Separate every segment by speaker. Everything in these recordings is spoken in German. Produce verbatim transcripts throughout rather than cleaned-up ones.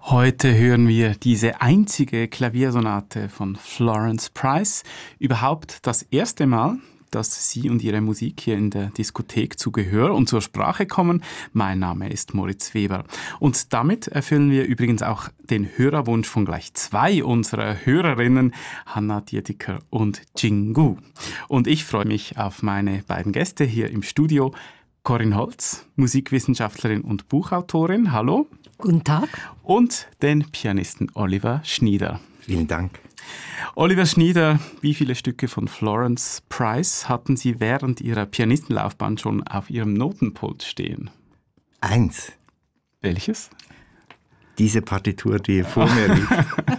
Speaker 1: Heute hören wir diese einzige Klaviersonate von Florence Price. Überhaupt das erste Mal, dass sie und ihre Musik hier in der Diskothek zu Gehör und zur Sprache kommen. Mein Name ist Moritz Weber. Und damit erfüllen wir übrigens auch den Hörerwunsch von gleich zwei unserer Hörerinnen, Hanna Diediker und Jingu. Und ich freue mich auf meine beiden Gäste hier im Studio. Corinne Holz, Musikwissenschaftlerin und Buchautorin. Hallo.
Speaker 2: Guten Tag.
Speaker 1: Und den Pianisten Oliver Schnieder.
Speaker 3: Vielen Dank.
Speaker 1: Oliver Schnieder, wie viele Stücke von Florence Price hatten Sie während Ihrer Pianistenlaufbahn schon auf Ihrem Notenpult stehen?
Speaker 3: Eins.
Speaker 1: Welches?
Speaker 3: Diese Partitur, die vor mir liegt.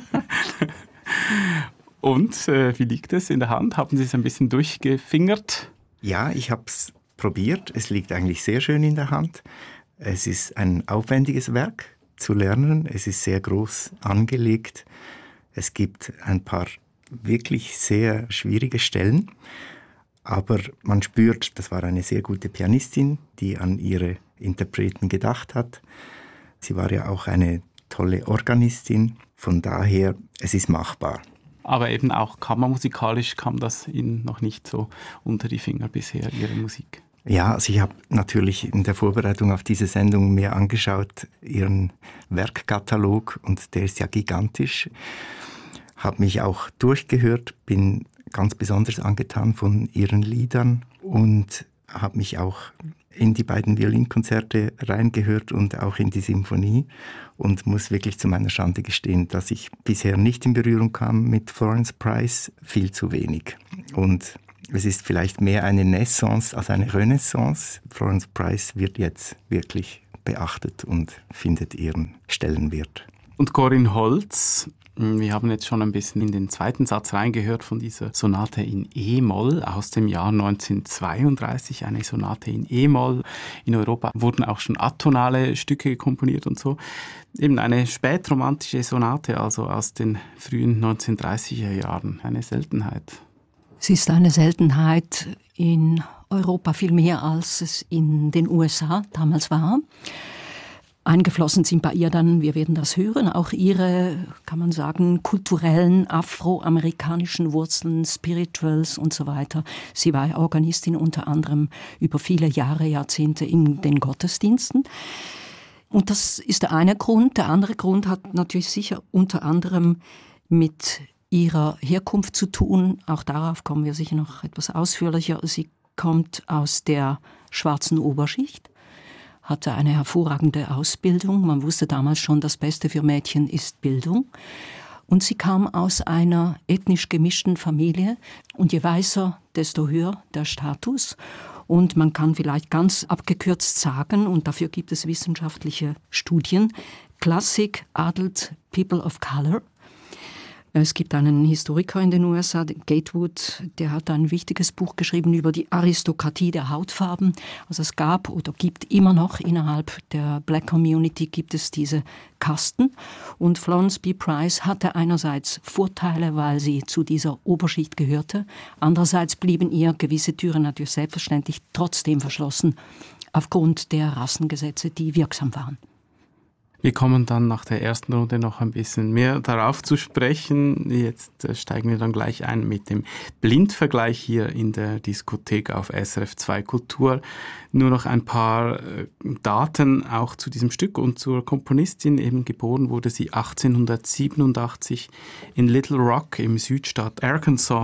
Speaker 1: Und äh, wie liegt es in der Hand? Haben Sie es ein bisschen durchgefingert?
Speaker 3: Ja, ich habe es probiert. Es liegt eigentlich sehr schön in der Hand. Es ist ein aufwendiges Werk zu lernen. Es ist sehr groß angelegt. Es gibt ein paar wirklich sehr schwierige Stellen. Aber man spürt, das war eine sehr gute Pianistin, die an ihre Interpreten gedacht hat. Sie war ja auch eine tolle Organistin. Von daher, es ist machbar.
Speaker 1: Aber eben auch kammermusikalisch kam das Ihnen noch nicht so unter die Finger bisher, Ihre Musik?
Speaker 3: Ja, also ich habe natürlich in der Vorbereitung auf diese Sendung mir angeschaut, Ihren Werkkatalog, und der ist ja gigantisch. Habe mich auch durchgehört, bin ganz besonders angetan von Ihren Liedern und habe mich auch in die beiden Violinkonzerte reingehört und auch in die Symphonie und muss wirklich zu meiner Schande gestehen, dass ich bisher nicht in Berührung kam mit Florence Price, viel zu wenig. Und es ist vielleicht mehr eine Naissance als eine Renaissance. Florence Price wird jetzt wirklich beachtet und findet ihren Stellenwert.
Speaker 1: Und Corinne Holz, wir haben jetzt schon ein bisschen in den zweiten Satz reingehört von dieser Sonate in E-Moll aus dem Jahr neunzehnhundertzweiunddreißig, eine Sonate in E-Moll. In Europa wurden auch schon atonale Stücke komponiert und so. Eben eine spätromantische Sonate, also aus den frühen neunzehnhundertdreißiger Jahren, eine Seltenheit.
Speaker 2: Es ist eine Seltenheit in Europa viel mehr, als es in den U S A damals war. Eingeflossen sind bei ihr dann, wir werden das hören, auch ihre, kann man sagen, kulturellen afroamerikanischen Wurzeln, Spirituals und so weiter. Sie war Organistin unter anderem über viele Jahre, Jahrzehnte in den Gottesdiensten. Und das ist der eine Grund. Der andere Grund hat natürlich sicher unter anderem mit ihrer Herkunft zu tun. Auch darauf kommen wir sicher noch etwas ausführlicher. Sie kommt aus der schwarzen Oberschicht, hatte eine hervorragende Ausbildung. Man wusste damals schon, das Beste für Mädchen ist Bildung. Und sie kam aus einer ethnisch gemischten Familie. Und je weißer, desto höher der Status. Und man kann vielleicht ganz abgekürzt sagen, und dafür gibt es wissenschaftliche Studien, Klassik adelt People of Color. Es gibt einen Historiker in den U S A, Gatewood, der hat ein wichtiges Buch geschrieben über die Aristokratie der Hautfarben. Also es gab oder gibt immer noch innerhalb der Black Community gibt es diese Kasten. Und Florence B. Price hatte einerseits Vorteile, weil sie zu dieser Oberschicht gehörte. Andererseits blieben ihr gewisse Türen natürlich selbstverständlich trotzdem verschlossen, aufgrund der Rassengesetze, die wirksam waren.
Speaker 1: Wir kommen dann nach der ersten Runde noch ein bisschen mehr darauf zu sprechen. Jetzt steigen wir dann gleich ein mit dem Blindvergleich hier in der Diskothek auf S R F zwei Kultur. Nur noch ein paar Daten auch zu diesem Stück und zur Komponistin. Eben geboren wurde sie achtzehnhundertsiebenundachtzig in Little Rock im Südstaat Arkansas.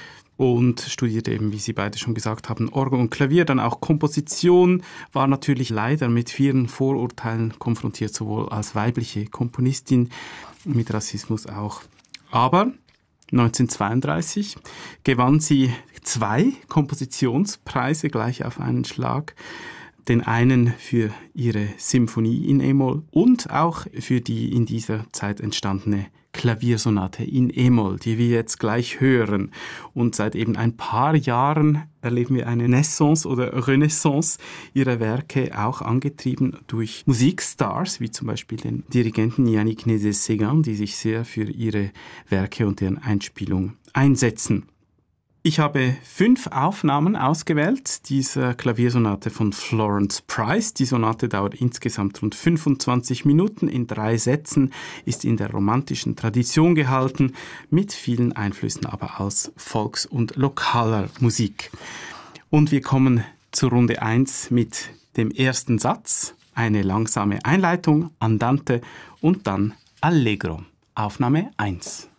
Speaker 1: Und studierte eben, wie Sie beide schon gesagt haben, Orgel und Klavier, dann auch Komposition, war natürlich leider mit vielen Vorurteilen konfrontiert, sowohl als weibliche Komponistin, mit Rassismus auch. Aber neunzehnhundertzweiunddreißig gewann sie zwei Kompositionspreise gleich auf einen Schlag. Den einen für ihre Symphonie in E-Moll und auch für die in dieser Zeit entstandene Klaviersonate in E-Moll, die wir jetzt gleich hören. Und seit eben ein paar Jahren erleben wir eine Naissance oder Renaissance ihrer Werke, auch angetrieben durch Musikstars, wie zum Beispiel den Dirigenten Yannick Nézet-Séguin, die sich sehr für ihre Werke und deren Einspielung einsetzen. Ich habe fünf Aufnahmen ausgewählt dieser Klaviersonate von Florence Price. Die Sonate dauert insgesamt rund fünfundzwanzig Minuten in drei Sätzen, ist in der romantischen Tradition gehalten, mit vielen Einflüssen aber aus Volks- und lokaler Musik. Und wir kommen zur Runde eins mit dem ersten Satz, eine langsame Einleitung, Andante und dann Allegro. Aufnahme eins.